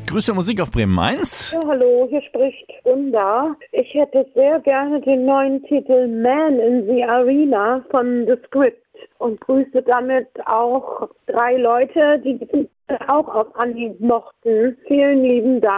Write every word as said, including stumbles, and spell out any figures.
Grüß der Musik auf Bremen eins. Ja, hallo, hier spricht Gunda. Ich hätte sehr gerne den neuen Titel Man in the Arena von The Script und grüße damit auch drei Leute, die auch auf Anhieb mochten. Vielen lieben Dank.